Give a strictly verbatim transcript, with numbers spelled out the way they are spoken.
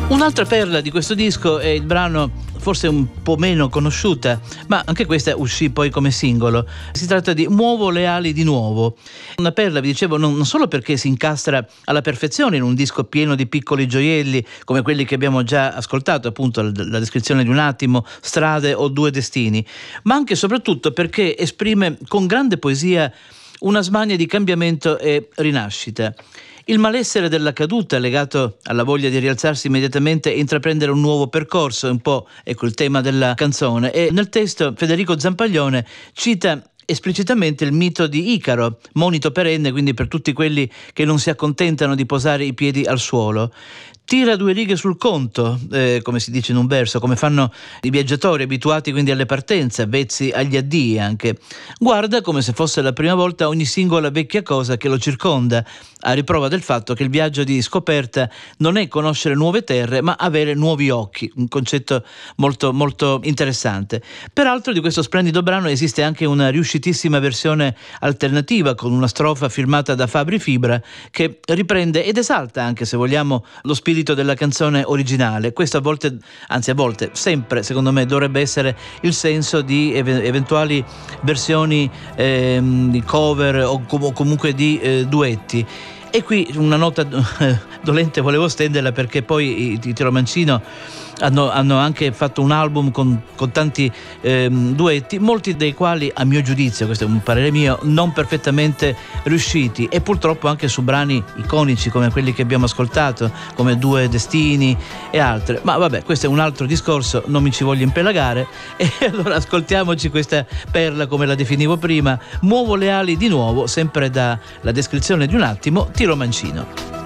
Un'altra perla di questo disco è il brano forse un po' meno conosciuta, ma anche questa uscì poi come singolo. Si tratta di Muovo le ali di nuovo. Una perla, vi dicevo, non, non solo perché si incastra alla perfezione in un disco pieno di piccoli gioielli come quelli che abbiamo già ascoltato, appunto la descrizione di un attimo, Strade o Due destini, ma anche e soprattutto perché esprime con grande poesia una smania di cambiamento e rinascita. Il malessere della caduta, legato alla voglia di rialzarsi immediatamente e intraprendere un nuovo percorso, è un po' ecco il tema della canzone. E nel testo Federico Zampaglione cita esplicitamente il mito di Icaro, monito perenne quindi per tutti quelli che non si accontentano di posare i piedi al suolo. Tira due righe sul conto, eh, come si dice in un verso, come fanno i viaggiatori abituati quindi alle partenze, avvezzi agli addii anche. Guarda come se fosse la prima volta ogni singola vecchia cosa che lo circonda, a riprova del fatto che il viaggio di scoperta non è conoscere nuove terre, ma avere nuovi occhi, un concetto molto molto interessante. Peraltro di questo splendido brano esiste anche una riuscitissima versione alternativa con una strofa firmata da Fabri Fibra che riprende ed esalta anche, se vogliamo, lo spirito della canzone originale. Questo a volte, anzi a volte, sempre secondo me dovrebbe essere il senso di ev- eventuali versioni ehm, di cover o, com- o comunque di eh, duetti. E qui una nota dolente volevo stenderla, perché poi i Tiro Mancino hanno, hanno anche fatto un album con, con tanti ehm, duetti, molti dei quali, a mio giudizio, questo è un parere mio, non perfettamente riusciti, e purtroppo anche su brani iconici come quelli che abbiamo ascoltato, come Due destini e altre. Ma vabbè, questo è un altro discorso, non mi ci voglio impelagare, e allora ascoltiamoci questa perla, come la definivo prima, Muovo le ali di nuovo, sempre da La descrizione di un attimo, Tiro Mancino.